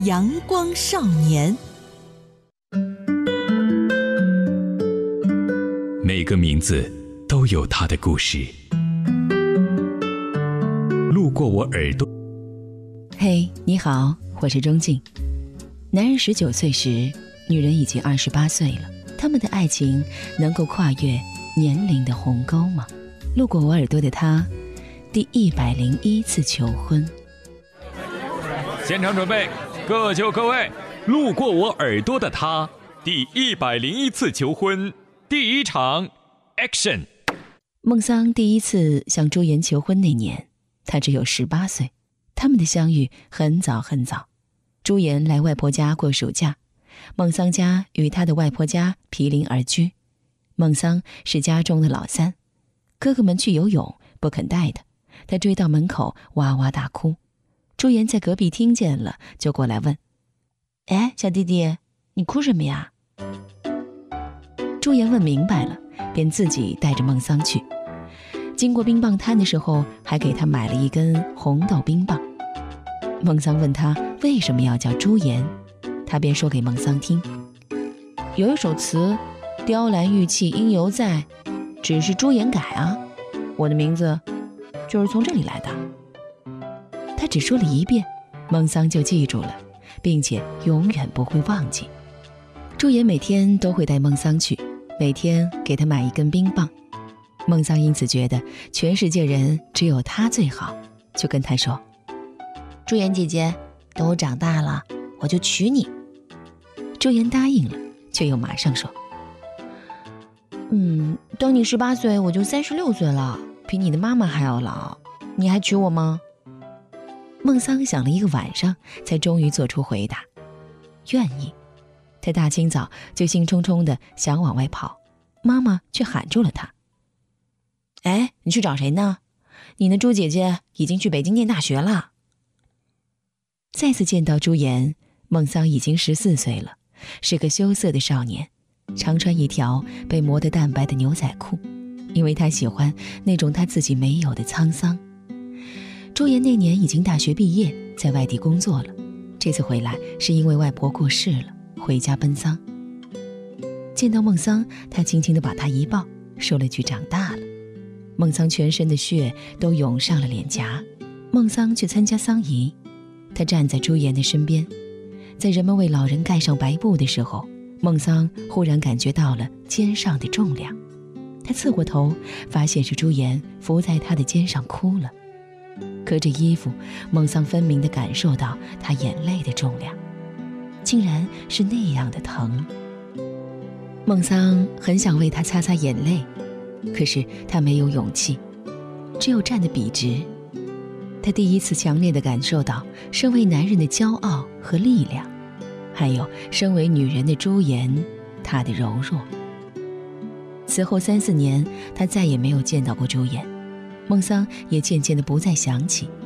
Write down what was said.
阳光少年。 每个名字都有它的故事。路过我耳朵。 嘿，你好，我是钟静。男人19岁时，女人已经28岁了，他们的爱情能够跨越年龄的鸿沟吗？路过我耳朵的他，第101次求婚。 现场准备，各就各位。路过我耳朵的他，第101次求婚，第一场 Action。 孟桑第一次向朱颜求婚那年，他只有18岁。他们的相遇很早很早。朱颜来外婆家过暑假，孟桑家与他的外婆家毗邻而居。孟桑是家中的老三，哥哥们去游泳不肯带他追到门口哇哇大哭。朱颜在隔壁听见了，就过来问：哎，小弟弟，你哭什么呀？朱颜问明白了，便自己带着孟桑去。经过冰棒摊的时候，还给他买了一根红豆冰棒。孟桑问他为什么要叫朱颜，他便说给孟桑听：有一首词，雕栏玉砌应犹在，只是朱颜改啊，我的名字就是从这里来的。他只说了一遍，孟桑就记住了，并且永远不会忘记。朱颜每天都会带孟桑去，每天给他买一根冰棒。孟桑因此觉得全世界人只有他最好，就跟他说：朱颜姐姐，等我长大了，我就娶你。朱颜答应了，却又马上说：等你18岁，我就36岁了，比你的妈妈还要老，你还娶我吗？孟桑想了一个晚上，才终于做出回答：愿意。他大清早就兴冲冲地想往外跑，妈妈却喊住了他：哎，你去找谁呢？你的朱姐姐已经去北京念大学了。再次见到朱颜，孟桑已经14岁了，是个羞涩的少年，常穿一条被磨得淡白的牛仔裤，因为他喜欢那种他自己没有的沧桑。朱颜那年已经大学毕业，在外地工作了，这次回来是因为外婆过世了，回家奔丧。见到孟桑，他轻轻地把他一抱，说了句长大了。孟桑全身的血都涌上了脸颊。孟桑去参加丧仪，他站在朱颜的身边，在人们为老人盖上白布的时候，孟桑忽然感觉到了肩上的重量。他侧过头，发现是朱颜伏在他的肩上哭了。隔着衣服，孟桑分明地感受到他眼泪的重量，竟然是那样的疼。孟桑很想为他擦擦眼泪，可是他没有勇气，只有站得笔直。他第一次强烈地感受到身为男人的骄傲和力量，还有身为女人的朱颜，她的柔弱。此后3、4年，他再也没有见到过朱颜。孟桑也渐渐地不再想起，